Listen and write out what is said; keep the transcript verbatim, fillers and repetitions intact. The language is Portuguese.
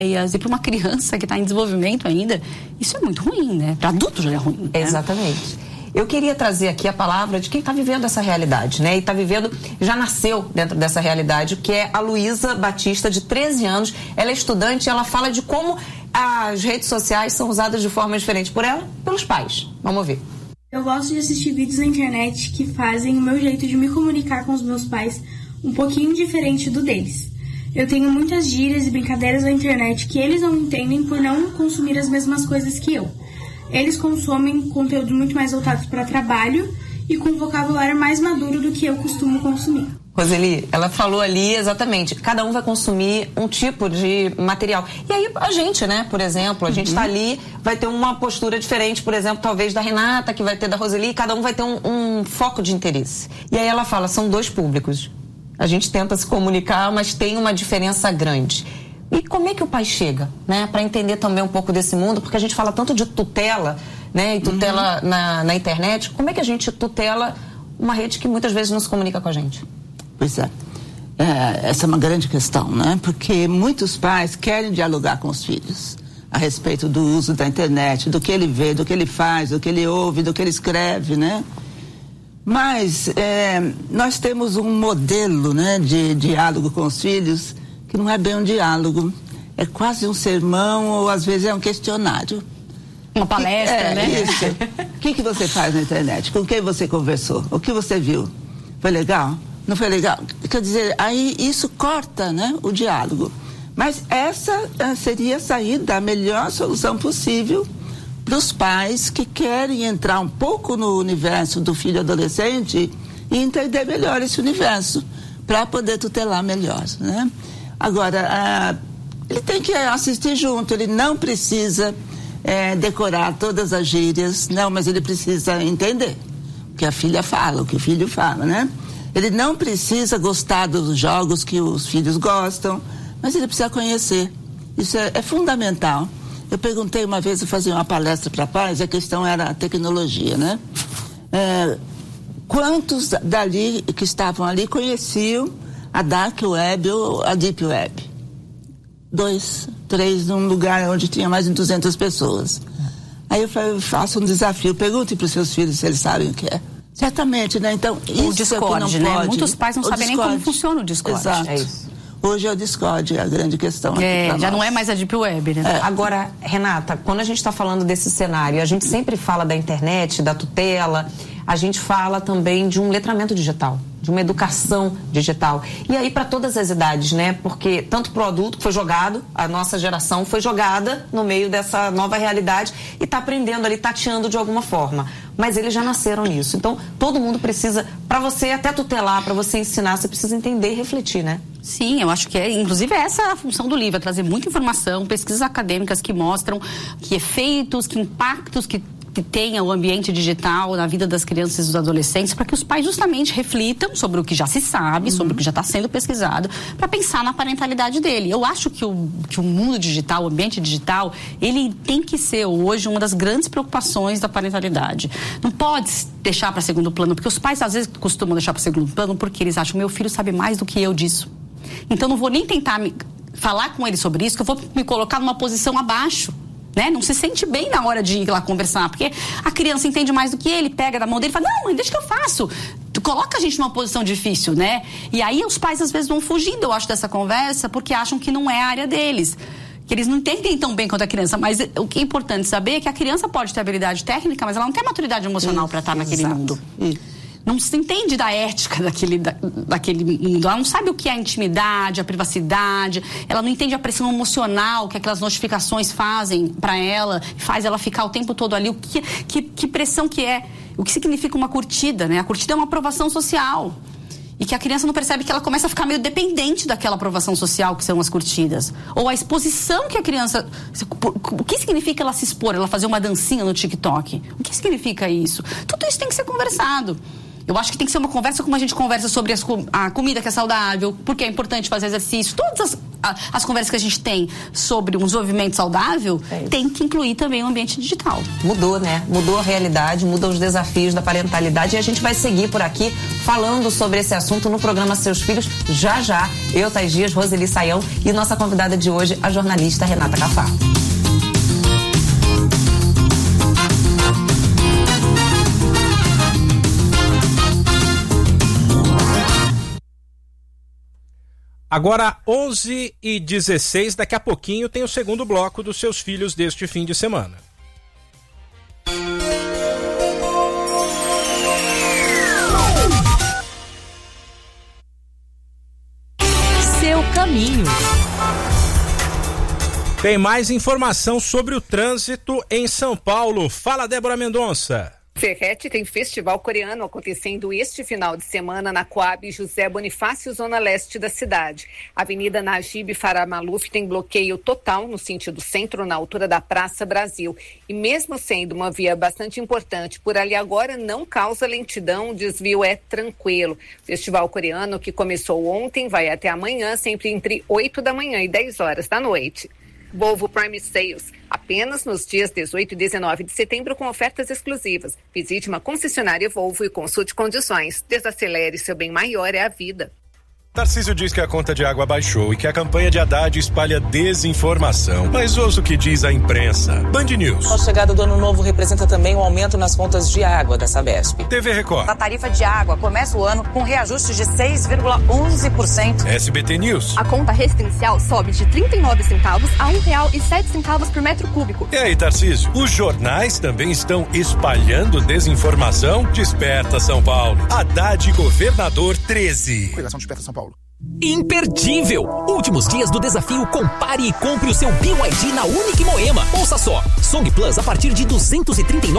E para uma criança que está em desenvolvimento ainda, isso é muito ruim, né? Para adulto já é ruim. Né? Exatamente. Eu queria trazer aqui a palavra de quem está vivendo essa realidade, né? E está vivendo, já nasceu dentro dessa realidade, que é a Luísa Batista, de treze anos. Ela é estudante e ela fala de como as redes sociais são usadas de forma diferente por ela e pelos pais. Vamos ver. Eu gosto de assistir vídeos na internet que fazem o meu jeito de me comunicar com os meus pais um pouquinho diferente do deles. Eu tenho muitas gírias e brincadeiras na internet que eles não entendem por não consumir as mesmas coisas que eu. Eles consomem conteúdo muito mais voltado para trabalho e com um vocabulário mais maduro do que eu costumo consumir. Roseli, ela falou ali exatamente, cada um vai consumir um tipo de material. E aí a gente, né, por exemplo, a gente está ali, vai ter uma postura diferente, por exemplo, talvez da Renata, que vai ter da Roseli, e cada um vai ter um, um foco de interesse. E aí ela fala, são dois públicos. A gente tenta se comunicar, mas tem uma diferença grande. E como é que o pai chega, né, para entender também um pouco desse mundo? Porque a gente fala tanto de tutela, né, e tutela uhum. na, na internet. Como é que a gente tutela uma rede que muitas vezes não se comunica com a gente? Pois é. é essa é uma grande questão, né? Porque muitos pais querem dialogar com os filhos a respeito do uso da internet, do que ele vê, do que ele faz, do que ele ouve, do que ele escreve, né? Mas é, nós temos um modelo, né, de diálogo com os filhos que não é bem um diálogo, é quase um sermão ou às vezes é um questionário. Uma palestra, é, né? Isso. O que, que você faz na internet? Com quem você conversou? O que você viu? Foi legal? Não foi legal? Quer dizer, aí isso corta, né, o diálogo. Mas essa seria a saída, a melhor solução possível para os pais que querem entrar um pouco no universo do filho adolescente e entender melhor esse universo, para poder tutelar melhor, né? Agora, ah, ele tem que assistir junto, ele não precisa é, decorar todas as gírias, não, mas ele precisa entender o que a filha fala, o que o filho fala, né? Ele não precisa gostar dos jogos que os filhos gostam, mas ele precisa conhecer. Isso é, é fundamental. Eu perguntei uma vez, eu fazia uma palestra para pais, a questão era a tecnologia, né? É, quantos dali que estavam ali conheciam a Dark Web ou a Deep Web? Dois, três, num lugar onde tinha mais de duzentas pessoas. Aí eu faço um desafio, pergunte para os seus filhos se eles sabem o que é. Certamente, né? Então, isso o Discord, é que não né? pode. Muitos pais não o sabem Discord. nem como funciona o Discord. Exato. É isso. Hoje é o Discord, é a grande questão. É, aqui já nós. não é mais a Deep Web, né? É. Agora, Renata, quando a gente está falando desse cenário, a gente sempre fala da internet, da tutela, a gente fala também de um letramento digital, de uma educação digital. E aí para todas as idades, né? Porque tanto para o adulto que foi jogado, a nossa geração foi jogada no meio dessa nova realidade e está aprendendo ali, tateando de alguma forma. Mas eles já nasceram nisso. Então, todo mundo precisa, para você até tutelar, para você ensinar, você precisa entender e refletir, né? Sim, eu acho que é, inclusive essa é a função do livro, é trazer muita informação, pesquisas acadêmicas que mostram que efeitos, que impactos que que tenha o ambiente digital na vida das crianças e dos adolescentes, para que os pais justamente reflitam sobre o que já se sabe, uhum. sobre o que já está sendo pesquisado, para pensar na parentalidade dele. Eu acho que o, que o mundo digital, o ambiente digital, ele tem que ser hoje uma das grandes preocupações da parentalidade. Não pode deixar para segundo plano, porque os pais às vezes costumam deixar para segundo plano porque eles acham que meu filho sabe mais do que eu disso. Então não vou nem tentar me, falar com ele sobre isso, que eu vou me colocar numa posição abaixo. Né? Não se sente bem na hora de ir lá conversar, porque a criança entende mais do que ele, pega da mão dele e fala, não, mãe, deixa que eu faço. Tu coloca a gente numa posição difícil, né? E aí os pais às vezes vão fugindo, eu acho, dessa conversa, porque acham que não é a área deles. Que eles não entendem tão bem quanto a criança, mas o que é importante saber é que a criança pode ter habilidade técnica, mas ela não tem maturidade emocional para estar naquele exato. mundo. Isso. Não se entende da ética daquele, da, daquele mundo. Ela não sabe o que é a intimidade, a privacidade. Ela não entende a pressão emocional que aquelas notificações fazem para ela, faz ela ficar o tempo todo ali. O que, que, que pressão que é? O que significa uma curtida, né? A curtida é uma aprovação social. E que a criança não percebe que ela começa a ficar meio dependente daquela aprovação social que são as curtidas. Ou a exposição que a criança... O que significa ela se expor, ela fazer uma dancinha no TikTok? O que significa isso? Tudo isso tem que ser conversado. Eu acho que tem que ser uma conversa como a gente conversa sobre as, a comida que é saudável, porque é importante fazer exercício. Todas as, a, as conversas que a gente tem sobre um desenvolvimento saudável é tem que incluir também o ambiente digital. Mudou, né? Mudou a realidade, mudou os desafios da parentalidade e a gente vai seguir por aqui falando sobre esse assunto no programa Seus Filhos já já. Eu, Thais Dias, Roseli Saião e nossa convidada de hoje, a jornalista Renata Cafá. Agora, onze e dezesseis, daqui a pouquinho tem o segundo bloco dos Seus Filhos deste fim de semana. Seu caminho. Tem mais informação sobre o trânsito em São Paulo. Fala, Débora Mendonça. Ferrete tem festival coreano acontecendo este final de semana na Coab José Bonifácio, zona leste da cidade. Avenida Najib Farah Maluf tem bloqueio total no sentido centro, na altura da Praça Brasil. E mesmo sendo uma via bastante importante, por ali agora não causa lentidão, o desvio é tranquilo. O festival coreano, que começou ontem, vai até amanhã, sempre entre oito da manhã e dez horas da noite. Volvo Prime Sales, apenas nos dias dezoito e dezenove de setembro com ofertas exclusivas. Visite uma concessionária Volvo e consulte condições. Desacelere, seu bem maior é a vida. Tarcísio diz que a conta de água baixou e que a campanha de Haddad espalha desinformação. Mas ouça o que diz a imprensa. Band News. A chegada do ano novo representa também um aumento nas contas de água da Sabesp. T V Record. A tarifa de água começa o ano com reajuste de seis vírgula onze por cento. S B T News. A conta residencial sobe de trinta e nove centavos a um real e sete centavos por metro cúbico. E aí, Tarcísio, os jornais também estão espalhando desinformação? Desperta São Paulo. Haddad Governador treze. Correlação Desperta São Paulo. Imperdível! Últimos dias do desafio Compare e compre o seu B Y D na Unique Moema. Ouça só, Song Plus a partir de duzentos e trinta e nove